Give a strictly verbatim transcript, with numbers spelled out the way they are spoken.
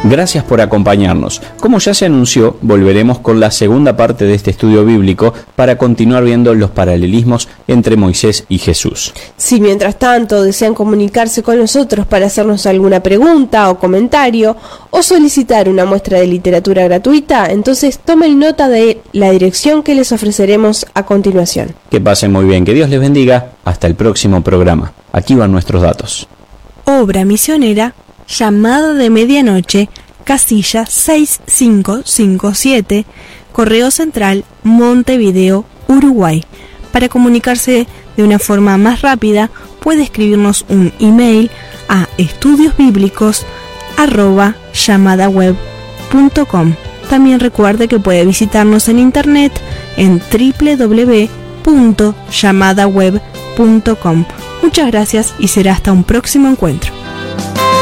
Gracias por acompañarnos. Como ya se anunció, volveremos con la segunda parte de este estudio bíblico para continuar viendo los paralelismos entre Moisés y Jesús. Si mientras tanto desean comunicarse con nosotros para hacernos alguna pregunta o comentario o solicitar una muestra de literatura gratuita, entonces tomen nota de la dirección que les ofreceremos a continuación. Que pasen muy bien, que Dios les bendiga. Hasta el próximo programa. Aquí van nuestros datos. Obra misionera, Llamada de Medianoche, casilla seis cinco cinco siete, Correo Central, Montevideo, Uruguay. Para comunicarse de una forma más rápida, puede escribirnos un email a estudiosbíblicos arroba llamadaweb punto com. También recuerde que puede visitarnos en internet en doble u doble u doble u punto llamadaweb punto com. Muchas gracias y será hasta un próximo encuentro.